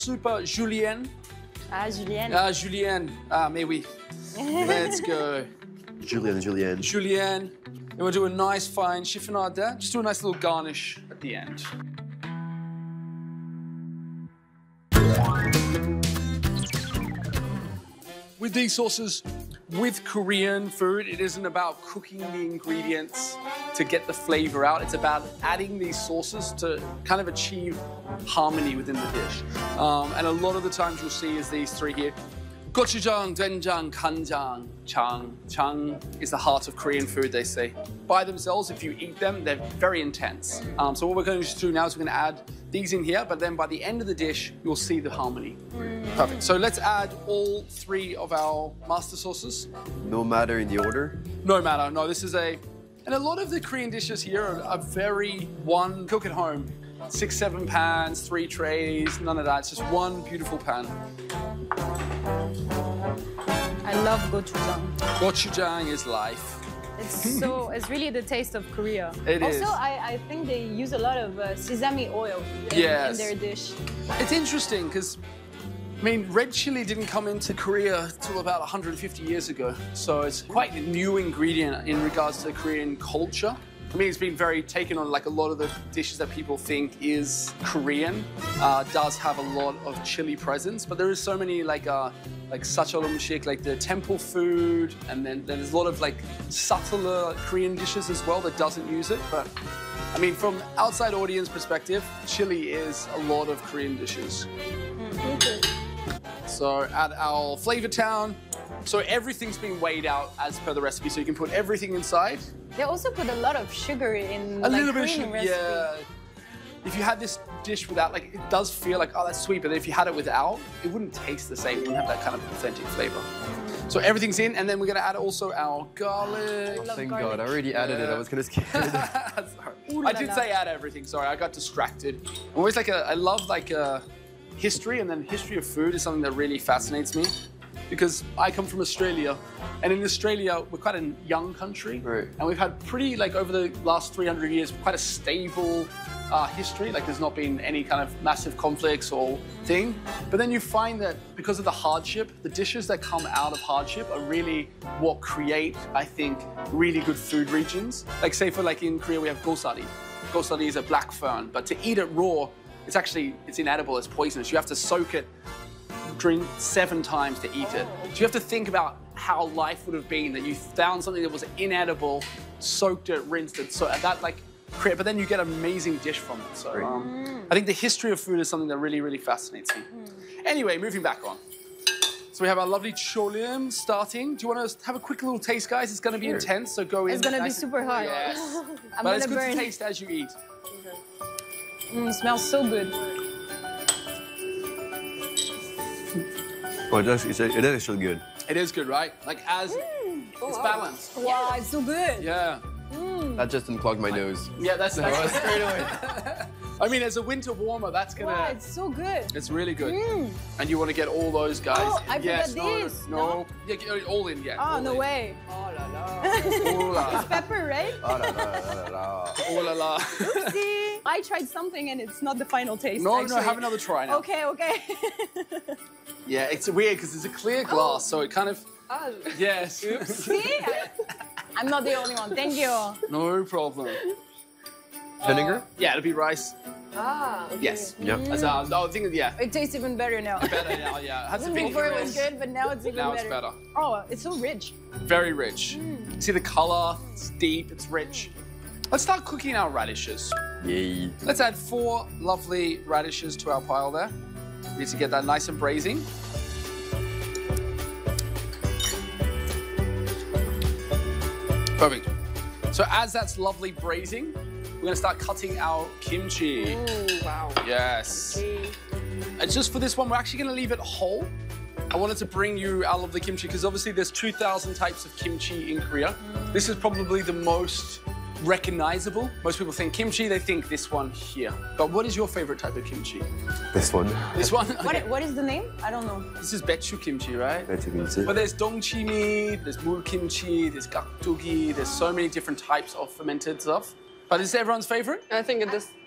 Super Julienne. Ah, Julienne. Ah, Julienne. Ah, mais oui. Let's go. Julienne. Julienne. And we'll do a nice fine chiffonade there. Just do a nice little garnish at the end. With these sauces, with Korean food, it isn't about cooking the ingredients to get the flavor out. It's about adding these sauces to kind of achieve harmony within the dish. And a lot of the times you'll see is these three here. Gochujang, doenjang, kanjang, chang. Chang is the heart of Korean food, they say. By themselves, if you eat them, they're very intense. So what we're going to do now is we're going to add these in here, but then by the end of the dish, you'll see the harmony. Perfect. So let's add all three of our master sauces. No matter in the order? No matter. No, this is a... And a lot of the Korean dishes here are very one, cook at home. 6, 7 pans, 3 trays, none of that. It's just one beautiful pan. I love gochujang. Gochujang is life. It's really the taste of Korea. It also, is. I think they use a lot of sesame oil in Yes. their dish. It's interesting because, I mean, red chili didn't come into Korea till about 150 years ago. So it's quite a new ingredient in regards to Korean culture. I mean, it's been very taken on, like a lot of the dishes that people think is Korean does have a lot of chili presence, but there is so many like sachol like the temple food, and then there's a lot of like subtler Korean dishes as well that doesn't use it. But I mean, from outside audience perspective, chili is a lot of Korean dishes. So add our Flavor Town. So everything's been weighed out as per the recipe, so you can put everything inside. They also put a lot of sugar in A like, little bit of Korean sugar, recipe. yeah. If you had this dish without, like, it does feel like, oh, that's sweet, but if you had it without, it wouldn't taste the same. It wouldn't have that kind of authentic flavor. So everything's in, and then we're gonna add also our garlic. love Thank garlic. God, I already added it. I was gonna skip it. Ooh I la did la. say add everything, sorry, I got distracted. Always I love history, and then history of food is something that really fascinates me. Because I come from Australia, and in Australia, we're quite a young country. Right. And we've had pretty, like over the last 300 years, quite a stable history. Like there's not been any kind of massive conflicts or thing. But then you find that because of the hardship, the dishes that come out of hardship are really what create, I think, really good food regions. Like say for like in Korea, we have gosari. Gosari is a black fern, but to eat it raw, it's inedible, it's poisonous. You have to soak it, drink 7 times to eat it. So you have to think about how life would have been that you found something that was inedible, soaked it, rinsed it, so that like create, but then you get an amazing dish from it. So I think the history of food is something that really, really fascinates me. Anyway, moving back on. So we have our lovely cholim starting. Do you want to have a quick little taste, guys? It's going to be intense, so go in. It's gonna be nice and- super hot. Yes. I'm But it's gonna good burn. to taste as you eat. It smells so good. Oh, it is actually good. It is good, right? Like as it's balanced. Wow, it's so good. Yeah. That just unclogged my nose. Yeah, that's straight away. I mean, as a winter warmer, that's gonna. Wow, it's so good. It's really good. And you want to get all those guys. Oh, I yes, forgot no, this. No. Yeah, get it all in, yeah. Oh, all no in. way. Oh la la. Oh la. Pepper, right? Oh la la. See, I tried something and it's not the final taste. No, actually. no, have another try now. Okay, okay. Yeah, it's weird because it's a clear glass, so it kind of. Oh. Yes. See? I'm not the only one. Thank you. No problem. Vinegar? Yeah, it'll be rice. Ah, okay. Yes. Yep. That's no, I think yeah. It tastes even better now. Better now, yeah. It has a Before it was vinegar. good, but now it's even Now better. it's better. Oh, it's so rich. Very rich. See the color? It's deep. It's rich. Let's start cooking our radishes. Yay. Let's add 4 lovely radishes to our pile there. We need to get that nice and braising. Perfect. So as that's lovely braising, we're gonna start cutting our kimchi. Ooh, wow. Yes. Okay. And just for this one, we're actually gonna leave it whole. I wanted to bring you our lovely kimchi because obviously there's 2,000 types of kimchi in Korea. This is probably the most recognizable. Most people think kimchi, they think this one here. But what is your favorite type of kimchi? This one. This one? Okay. What is the name? I don't know. This is bechu kimchi, right? That's easy. But there's dongchimi, there's mul kimchi, there's gakdugi, there's so many different types of fermented stuff. But is it everyone's favorite? I think this